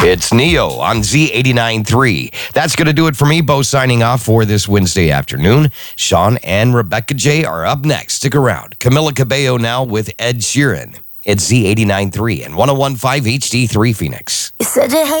It's Neo on Z89.3. That's going to do it for me. Bo signing off for this Wednesday afternoon. Sean and Rebecca J are up next. Stick around. Camila Cabello now with Ed Sheeran. It's Z89.3 and 101.5 HD3 Phoenix. You said you hate